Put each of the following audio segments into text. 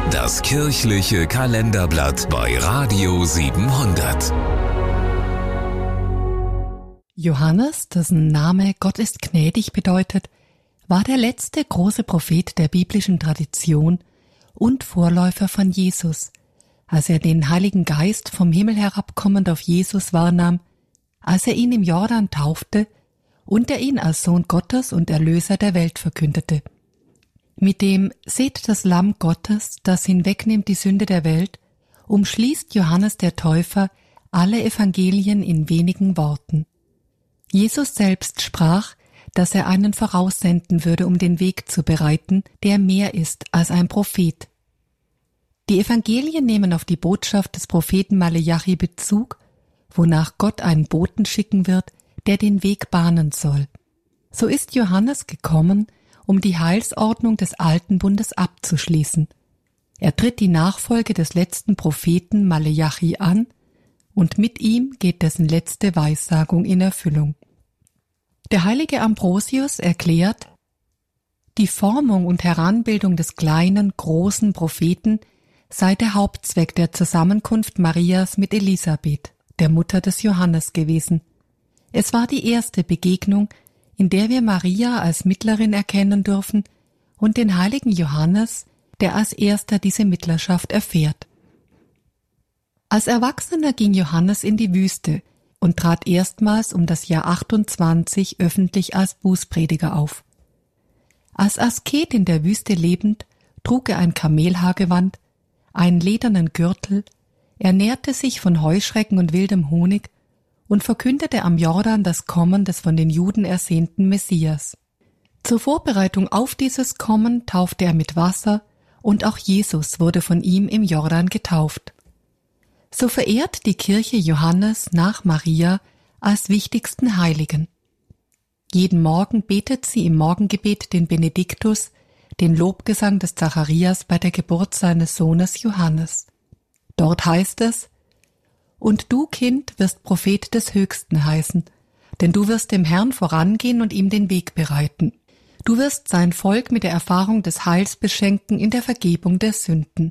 Das kirchliche Kalenderblatt bei Radio 700. Johannes, dessen Name Gott ist gnädig bedeutet, war der letzte große Prophet der biblischen Tradition und Vorläufer von Jesus, als er den Heiligen Geist vom Himmel herabkommend auf Jesus wahrnahm, als er ihn im Jordan taufte und er ihn als Sohn Gottes und Erlöser der Welt verkündete. Mit dem »Seht das Lamm Gottes, das hinwegnimmt die Sünde der Welt« umschließt Johannes der Täufer alle Evangelien in wenigen Worten. Jesus selbst sprach, dass er einen voraussenden würde, um den Weg zu bereiten, der mehr ist als ein Prophet. Die Evangelien nehmen auf die Botschaft des Propheten Maleachi Bezug, wonach Gott einen Boten schicken wird, der den Weg bahnen soll. So ist Johannes gekommen, um die Heilsordnung des Alten Bundes abzuschließen. Er tritt die Nachfolge des letzten Propheten Maleachi an und mit ihm geht dessen letzte Weissagung in Erfüllung. Der heilige Ambrosius erklärt, die Formung und Heranbildung des kleinen, großen Propheten sei der Hauptzweck der Zusammenkunft Marias mit Elisabeth, der Mutter des Johannes, gewesen. Es war die erste Begegnung, in der wir Maria als Mittlerin erkennen dürfen und den heiligen Johannes, der als erster diese Mittlerschaft erfährt. Als Erwachsener ging Johannes in die Wüste und trat erstmals um das Jahr 28 öffentlich als Bußprediger auf. Als Asket in der Wüste lebend, trug er ein Kamelhaargewand, einen ledernen Gürtel, ernährte sich von Heuschrecken und wildem Honig und verkündete am Jordan das Kommen des von den Juden ersehnten Messias. Zur Vorbereitung auf dieses Kommen taufte er mit Wasser und auch Jesus wurde von ihm im Jordan getauft. So verehrt die Kirche Johannes nach Maria als wichtigsten Heiligen. Jeden Morgen betet sie im Morgengebet den Benediktus, den Lobgesang des Zacharias bei der Geburt seines Sohnes Johannes. Dort heißt es: Und du, Kind, wirst Prophet des Höchsten heißen, denn du wirst dem Herrn vorangehen und ihm den Weg bereiten. Du wirst sein Volk mit der Erfahrung des Heils beschenken in der Vergebung der Sünden.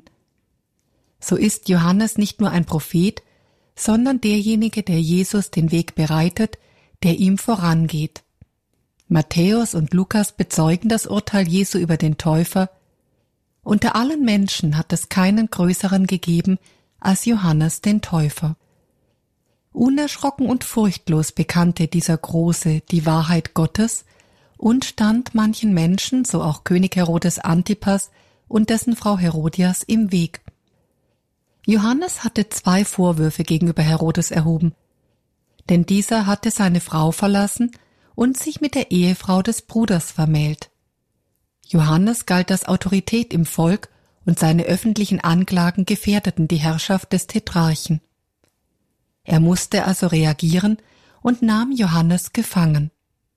So ist Johannes nicht nur ein Prophet, sondern derjenige, der Jesus den Weg bereitet, der ihm vorangeht. Matthäus und Lukas bezeugen das Urteil Jesu über den Täufer: Unter allen Menschen hat es keinen größeren gegeben als Johannes den Täufer. Unerschrocken und furchtlos bekannte dieser Große die Wahrheit Gottes und stand manchen Menschen, so auch König Herodes Antipas und dessen Frau Herodias, im Weg. Johannes hatte 2 Vorwürfe gegenüber Herodes erhoben, denn dieser hatte seine Frau verlassen und sich mit der Ehefrau des Bruders vermählt. Johannes galt als Autorität im Volk und seine öffentlichen Anklagen gefährdeten die Herrschaft des Tetrarchen. Er musste also reagieren und nahm Johannes gefangen.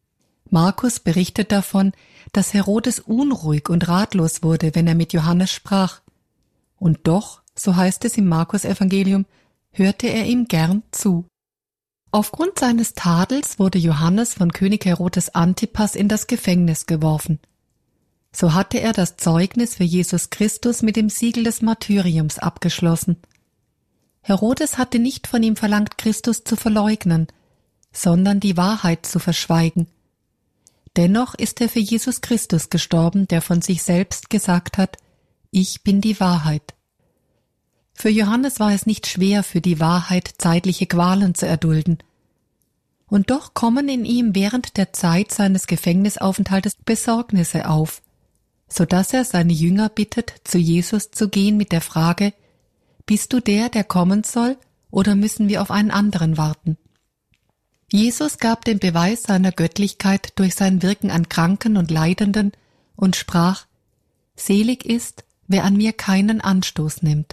Markus berichtet davon, dass Herodes unruhig und ratlos wurde, wenn er mit Johannes sprach. Und doch, so heißt es im Markus-Evangelium, hörte er ihm gern zu. Aufgrund seines Tadels wurde Johannes von König Herodes Antipas in das Gefängnis geworfen. So hatte er das Zeugnis für Jesus Christus mit dem Siegel des Martyriums abgeschlossen. Herodes hatte nicht von ihm verlangt, Christus zu verleugnen, sondern die Wahrheit zu verschweigen. Dennoch ist er für Jesus Christus gestorben, der von sich selbst gesagt hat: Ich bin die Wahrheit. Für Johannes war es nicht schwer, für die Wahrheit zeitliche Qualen zu erdulden. Und doch kommen in ihm während der Zeit seines Gefängnisaufenthaltes Besorgnisse auf, so dass er seine Jünger bittet, zu Jesus zu gehen mit der Frage: Bist du der kommen soll, oder müssen wir auf einen anderen warten? Jesus gab den Beweis seiner Göttlichkeit durch sein Wirken an Kranken und Leidenden und sprach: Selig ist, wer an mir keinen Anstoß nimmt.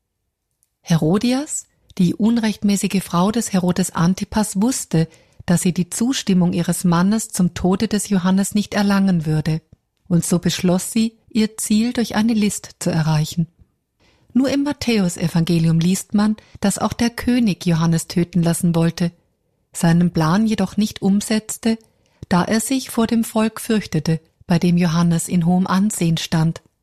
Herodias, die unrechtmäßige Frau des Herodes Antipas, wusste, dass sie die Zustimmung ihres Mannes zum Tode des Johannes nicht erlangen würde, und so beschloss sie, ihr Ziel durch eine List zu erreichen. Nur im Matthäus-Evangelium liest man, dass auch der König Johannes töten lassen wollte, seinen Plan jedoch nicht umsetzte, da er sich vor dem Volk fürchtete, bei dem Johannes in hohem Ansehen stand.